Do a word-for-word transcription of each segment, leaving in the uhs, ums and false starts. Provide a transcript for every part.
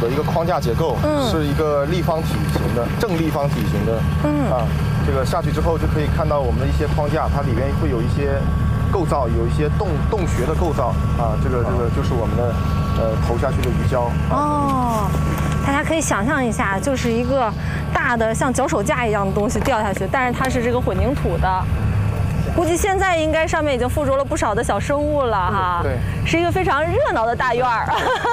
的一个框架结构，嗯，是一个立方体型的正立方体型的，嗯啊，这个下去之后就可以看到我们的一些框架，它里边会有一些构造，有一些洞洞穴的构造啊，这个这个就是我们的呃投下去的鱼礁。哦， 大家可以想象一下，就是一个大的像脚手架一样的东西掉下去，但是它是这个混凝土的。估计现在应该上面已经附着了不少的小生物了哈，对，是一个非常热闹的大院儿。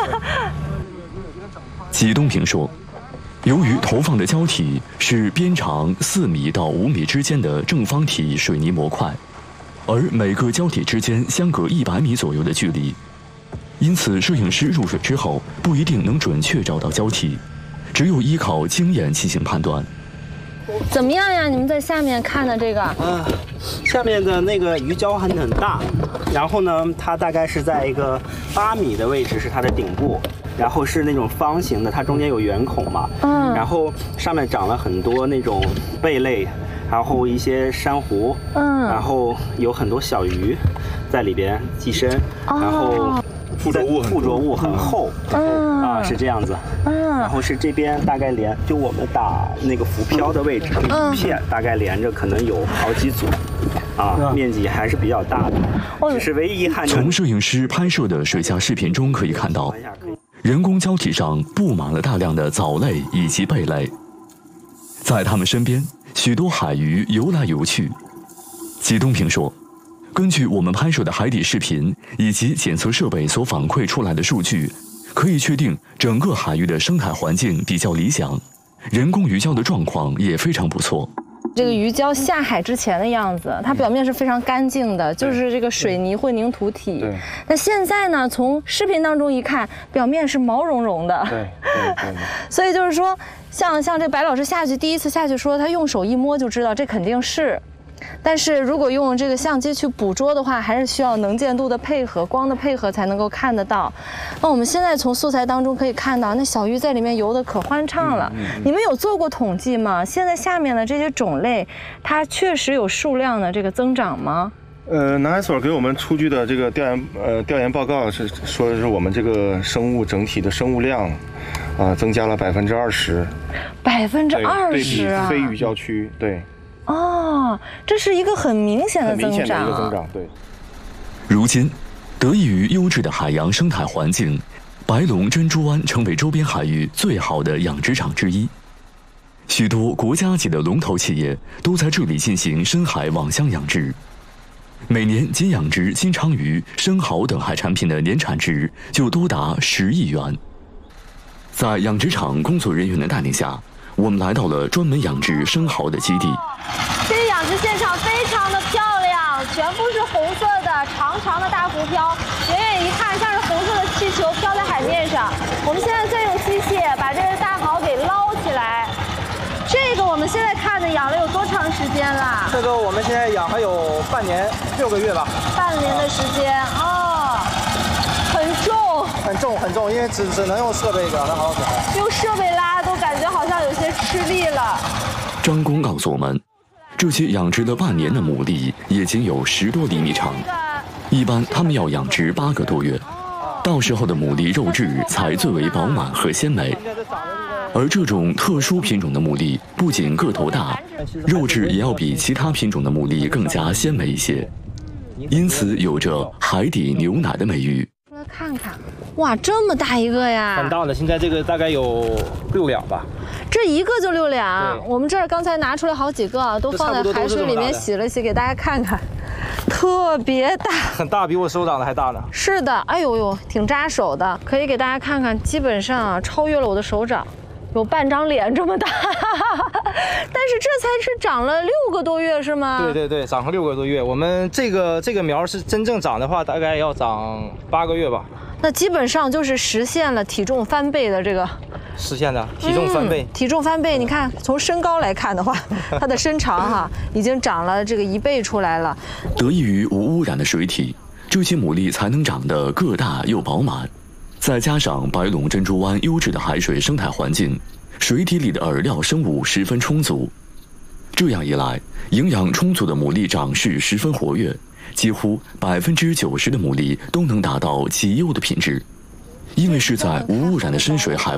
季东平说，由于投放的胶体是边长四米到五米之间的正方体水泥模块，而每个胶体之间相隔一百米左右的距离，因此摄影师入水之后不一定能准确找到胶体，只有依靠经验进行判断。 怎么样呀？你们在下面看的这个？ 啊，下面的那个鱼礁很很大，然后呢，它大概是在一个八米的位置是它的顶部，然后是那种方形的，它中间有圆孔嘛，嗯，然后上面长了很多那种贝类，然后一些珊瑚，嗯，然后有很多小鱼在里边寄生，哦、然后附着物附着物很厚，嗯啊是这样子，嗯，然后是这边大概连就我们打那个浮漂的位置，一片大概连着可能有好几组，啊，面积还是比较大的，只是唯一遗憾。 从摄影师拍摄的水下视频中可以看到，人工礁体上布满了大量的藻类以及贝类，在它们身边，许多海鱼游来游去。季东平说，根据我们拍摄的海底视频以及检测设备所反馈出来的数据，可以确定整个海域的生态环境比较理想，人工鱼礁的状况也非常不错。 这个鱼礁下海之前的样子，它表面是非常干净的，就是这个水泥混凝土体。那现在呢，从视频当中一看，表面是毛茸茸的。对对对。所以就是说，像像这白老师下去第一次下去说，他用手一摸就知道这肯定是。但是如果用这个相机去捕捉的话，还是需要能见度的配合、光的配合才能够看得到。那我们现在从素材当中可以看到，那小鱼在里面游得可欢畅了。嗯嗯嗯、你们有做过统计吗？现在下面的这些种类，它确实有数量的这个增长吗？ 呃，南海所给我们出具的这个调研呃调研报告是说的是我们这个生物整体的生物量，啊、呃，增加了百分之二十。 百分之二十啊！ 非鱼礁区，对。 哦，这是一个很明显的增长， 很明显的一个增长，对。 如今，得益于优质的海洋生态环境，白龙珍珠湾成为周边海域最好的养殖场之一。许多国家级的龙头企业都在这里进行深海网箱养殖，每年仅养殖金鲳鱼、生蚝等海产品的年产值就多达十亿元。在养殖场工作人员的带领下，我们来到了专门养殖生蚝的基地。 这个养殖现场非常的漂亮，全部是红色的长长的大浮漂，远远一看像是红色的气球飘在海面上。我们现在在用机械把这个大蚝给捞起来。这个我们现在看的养了有多长时间了？ 这个我们现在养还有半年六个月吧。 半年的时间哦，很重， 很重很重，因为只只能用设备养的好可爱。 用设备拉都感觉好像有些吃力了。 张工告诉我们，这些养殖了半年的牡蛎也仅有十多厘米长，一般他们要养殖八个多月，到时候的牡蛎肉质才最为饱满和鲜美。而这种特殊品种的牡蛎不仅个头大，肉质也要比其他品种的牡蛎更加鲜美一些，因此有着海底牛奶的美誉。 出来看看，哇，这么大一个呀！ 很大的，现在这个大概有六两吧。 这一个就六两，我们这儿刚才拿出来好几个，都放在海水里面洗了洗，给大家看看，特别大， 很大，比我手掌的还大呢。 是的，哎呦呦，挺扎手的，可以给大家看看，基本上啊超越了我的手掌，有半张脸这么大。但是这才是长了六个多月是吗？ 对对对，长了六个多月。我们这个这个苗是真正长的话，大概要长八个月吧。 那基本上就是实现了体重翻倍的这个。 实现的体重翻倍、嗯， 体重翻倍。你看，从身高来看的话，它的身长哈已经长了这个一倍出来了。 得益于无污染的水体，这些牡蛎才能长得个大又饱满。再加上白龙珍珠湾优质的海水生态环境，水体里的饵料生物十分充足。这样一来，营养充足的牡蛎长势十分活跃，几乎百分之九十的牡蛎都能达到极优的品质。因为是在无污染的深水海